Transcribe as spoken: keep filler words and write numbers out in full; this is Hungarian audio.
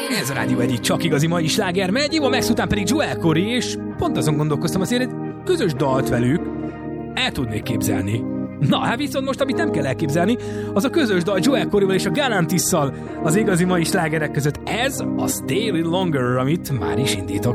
Ez a Rádió egyik csak igazi mai sláger megy, Eva Max után pedig Joel Corey, és pont azon gondolkoztam, azért egy közös dalt velük el tudnék képzelni. Na, hát viszont most, amit nem kell elképzelni, az a közös dal Joel Coreyval és a Galantisszal az igazi mai slágerek között. Ez a Stay a Little Longer, amit már is indítok.